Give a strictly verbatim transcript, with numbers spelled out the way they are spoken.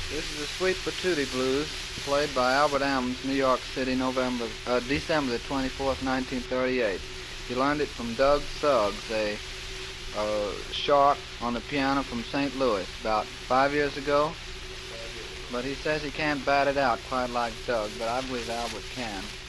This is the Sweet Patootie Blues, played by Albert Ammons, New York City, November, uh, December the twenty-fourth, nineteen thirty-eight. He learned it from Doug Suggs, a, a shark on the piano from Saint Louis, about five years ago. But he says he can't bat it out quite like Doug, but I believe Albert can.